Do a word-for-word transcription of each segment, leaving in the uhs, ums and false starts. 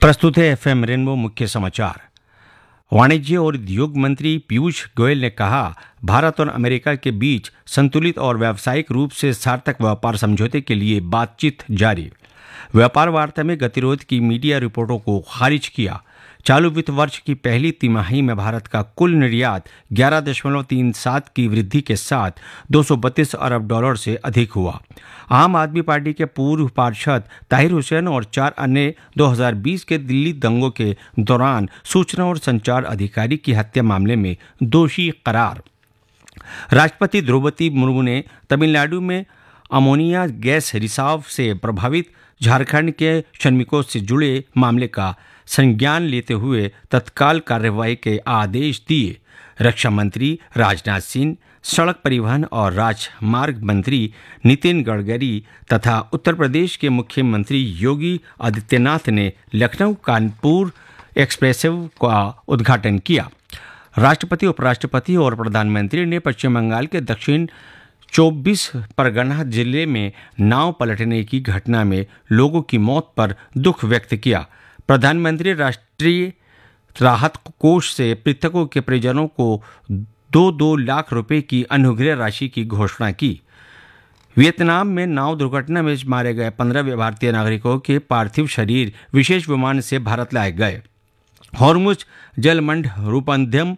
प्रस्तुत है FM rainbow मुख्य समाचार। वाणिज्य और उद्योग मंत्री पीयूष गोयल ने कहा, भारत और अमेरिका के बीच संतुलित और व्यावसायिक रूप से सार्थक व्यापार समझौते के लिए बातचीत जारी। व्यापार वार्ता में गतिरोध की मीडिया रिपोर्टों को खारिज किया। चालू वित्त वर्ष की पहली तिमाही में भारत का कुल निर्यात ग्यारह दशमलव तीन सात की वृद्धि के साथ दो सौ बत्तीस अरब डॉलर से अधिक हुआ। आम आदमी पार्टी के पूर्व पार्षद ताहिर हुसैन और चार अन्य दो हज़ार बीस के दिल्ली दंगों के दौरान सूचना और संचार अधिकारी की हत्या मामले में दोषी करार। राष्ट्रपति द्रौपदी मुर्मू ने तमिलनाडु में अमोनिया गैस रिसाव से प्रभावित झारखंड के श्रमिकों से जुड़े मामले का संज्ञान लेते हुए तत्काल कार्रवाई के आदेश दिए। रक्षा मंत्री राजनाथ सिंह, सड़क परिवहन और राजमार्ग मंत्री नितिन गडकरी तथा उत्तर प्रदेश के मुख्यमंत्री योगी आदित्यनाथ ने लखनऊ कानपुर एक्सप्रेसवे का उद्घाटन किया। राष्ट्रपति, उपराष्ट्रपति और प्रधानमंत्री ने पश्चिम बंगाल के दक्षिण चौबीस परगना जिले में नाव पलटने की घटना में लोगों की मौत पर दुख व्यक्त किया। प्रधानमंत्री राष्ट्रीय राहत कोष से मृतकों के परिजनों को दो दो लाख रुपए की अनुग्रह राशि की घोषणा की। वियतनाम में नाव दुर्घटना में मारे गए पंद्रह भारतीय नागरिकों के पार्थिव शरीर विशेष विमान से भारत लाए गए। हॉर्मुज जलमंड रूपंध्यम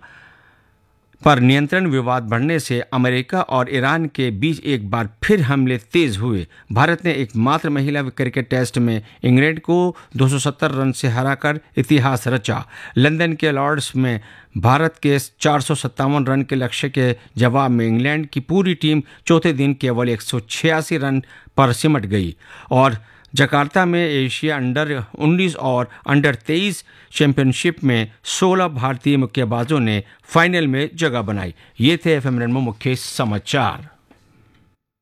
पर नियंत्रण विवाद बढ़ने से अमेरिका और ईरान के बीच एक बार फिर हमले तेज हुए। भारत ने एकमात्र महिला क्रिकेट टेस्ट में इंग्लैंड को दो सौ सत्तर रन से हराकर इतिहास रचा। लंदन के लॉर्ड्स में भारत के चार सौ सत्तावन रन के लक्ष्य के जवाब में इंग्लैंड की पूरी टीम चौथे दिन केवल एक सौ छियासी रन पर सिमट गई और जकार्ता में एशिया अंडर उन्नीस और अंडर तेईस चैंपियनशिप में सोलह भारतीय मुक्केबाजों ने फाइनल में जगह बनाई। ये थे एफएम रेनबो मुख्य समाचार।